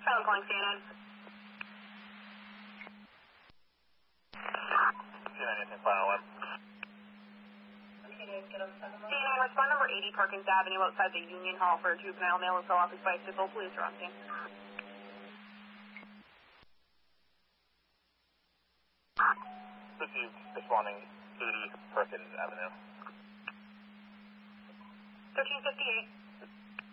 Pilot calling CNN. CNN, anything final one. CNN, respond number 80 Perkins Avenue outside the Union Hall for a juvenile male who fell off his bicycle. Police are on scene. Received, responding 80 Perkins Avenue. 1358.